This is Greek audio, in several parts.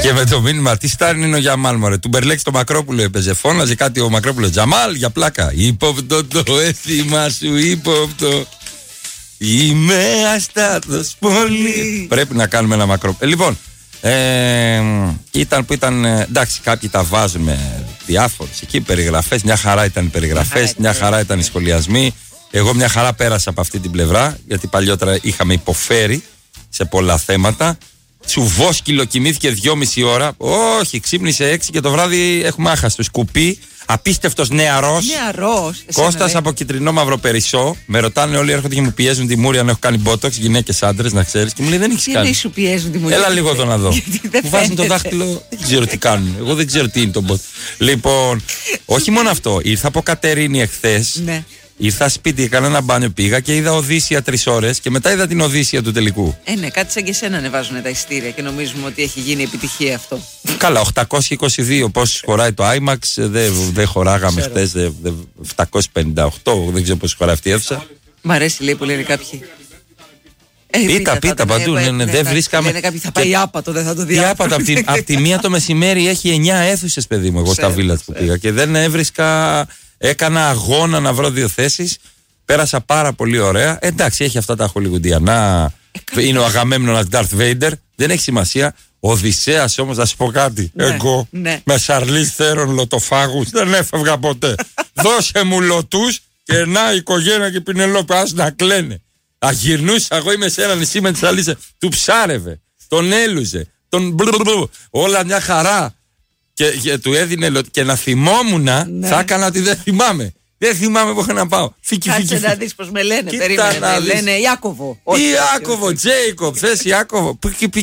Και με το μήνυμα, τι στάρι είναι ο Γιαμάλ, μωρέ. Του Μπερλέξ το Μακρόπουλο έπαιζε. Φώναζε κάτι ο Μακρόπουλο. Τζαμάλ για πλάκα. Υπόπτω το αίσθημα σου, υπόπτω. Είμαι αστάθος πολύ. Πρέπει να κάνουμε ένα Μακρόπουλο. Λοιπόν, ήταν που ήταν. Εντάξει, κάποιοι τα βάζουν με διάφορες εκεί περιγραφές. Μια χαρά ήταν οι περιγραφές, μια χαρά ήταν οι σχολιασμοί. Εγώ μια χαρά πέρασα από αυτή την πλευρά, γιατί παλιότερα είχαμε υποφέρει σε πολλά θέματα. Τσουβόσκυλο κοιμήθηκε 2,5 ώρα. Όχι, ξύπνησε 6 και το βράδυ έχουμε άχαστο. Σκουπί, απίστευτος νεαρός. Κώστας από κυτρινό μαύρο περισσό. Με ρωτάνε όλοι, έρχονται και μου πιέζουν τη μούρη αν έχω κάνει μπότοξ. Γυναίκες, άντρες, να ξέρεις. Και μου λέει δεν έχεις κάνει. Σου πιέζουν τη μούρη. Έλα λίγο το να δω. Μου βάζουν το δάχτυλο. Δεν ξέρω τι κάνουν. Εγώ δεν ξέρω τι είναι το μπότοξ. Λοιπόν, όχι μόνο αυτό. Ήρθα από Κατερίνη εχθές. Ναι. Ήρθα σπίτι, έκανα ένα μπάνιο, πήγα και είδα Οδύσσια 3 ώρες και μετά είδα την Οδύσσια του τελικού. Ναι, κάτι σαν και εσένα ανεβάζουν τα ειστήρια και νομίζουμε ότι έχει γίνει επιτυχία αυτό. Καλά, 822 πώς χωράει το IMAX, δεν χωράγαμε χτες, 758, δεν ξέρω πώς χωράει αυτή η αίθουσα. Μ' αρέσει, λέει που λένε κάποιοι. Πίτα παντού, δεν βρίσκαμε. Λένε κάποιοι θα πάει άπατο, δεν θα το δει. Άπατο, από τη μία το μεσημέρι έχει 9 αίθουσες, παιδί μου, εγώ στα Village που πήγα και δεν έβρισκα. Έκανα αγώνα να βρω 2 θέσεις. Πέρασα πάρα πολύ ωραία. Εντάξει, έχει αυτά τα χολιγουντιανά. Είναι ο Αγαμέμνονας Darth Vader. Δεν έχει σημασία. Ο Οδυσσέας όμως, να σου πω κάτι. Εγώ με Σαρλίς Θέρον λοτοφάγους δεν έφευγα ποτέ. Δώσε μου λωτούς και να η οικογένεια και η Πινελόπη ας να κλαίνε. Αγυρνούσα εγώ, είμαι σε ένα νησί με τη Σαρλίς. Του ψάρευε, τον έλουζε, όλα μια χαρά. Και του έδινε και να θυμόμουν, θα έκανα ότι δεν θυμάμαι. Δεν θυμάμαι που είχα να πάω. Κάτσε να δεις πως με λένε. Περίμενε, με λένε Ιάκωβο. Ιάκωβο, Τζέικοπ, θες Ιάκωβο.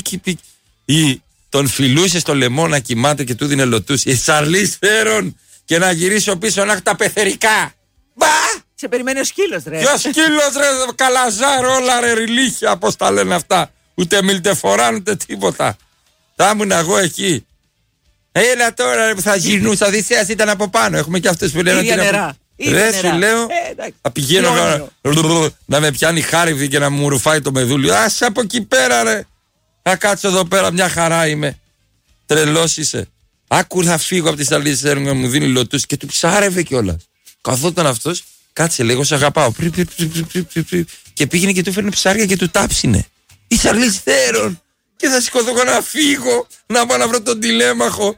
Ή τον φιλούσε στο λαιμό να κοιμάται και του δίνε λωτούς. Η Σαρλίς Θέρον και να γυρίσω πίσω να έχει τα πεθερικά. Μπα! Σε περιμένει ο σκύλος, ρε. Ποιος σκύλος, ρε, καλαζάρ, όλα ρε, ριλίχια, πώς τα λένε αυτά. Ούτε μιλτεφοράν, ούτε τίποτα. Θα ήμουν εγώ εκεί. Έλα τώρα που θα γυρνούσα, ο Οδυσσέας ήταν από πάνω. Έχουμε και αυτές που λένε ότι νερά. Ρε σου λέω, θα πηγαίνω να με πιάνει χάριβδη και να μου ρουφάει το μεδούλιο. Άσε από εκεί πέρα ρε. Θα κάτσω εδώ πέρα, μια χαρά είμαι. Τρελός είσαι. Άκου θα φύγω από τη Σαρλίς Θέρον να μου δίνει λωτούς και του ψάρευε κιόλας. Καθόταν αυτός, κάτσε λίγο, σε αγαπάω. Και πήγαινε και του φέρνει ψάρια και του τάψινε. Η Σαρλίς Θέρον. Και θα σηκωθώ να φύγω, να πάω να βρω τον τηλέμαχο,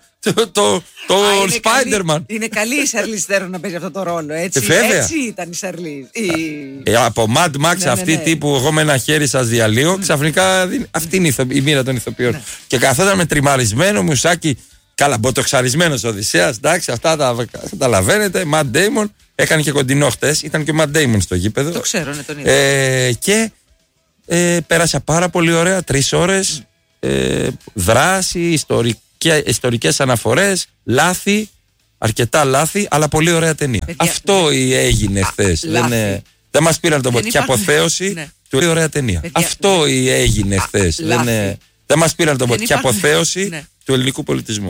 τον Spider-Man. Είναι καλή η Σαρλίς Θέρον να παίζει αυτό το ρόλο, έτσι. Έτσι ήταν η Σαρλίς. Από Mad Max αυτή τύπου εγώ με ένα χέρι σας διαλύω, ξαφνικά αυτή είναι η μοίρα των ηθοποιών. Και καθόταν με τριμαρισμένο μουσάκι, καλά μποτοξαρισμένος Οδυσσέας, εντάξει, αυτά τα καταλαβαίνετε. Matt Damon, έκανε και κοντινό χτες, ήταν και ο Matt Damon στο γήπεδο. Το ξέρω, ναι, τον είδα. Και πέρασα πάρα πολύ ωραία, 3 ώρες. Δράση, ιστορικές αναφορές, λάθη, αρκετά λάθη, αλλά πολύ ωραία ταινία. Αυτό έγινε χθες. Δεν μας πήραν το και αποθέωση. Πολύ ωραία ταινία. Αυτό έγινε χθες. Δεν μας πήραν το και αποθέωση του ελληνικού πολιτισμού.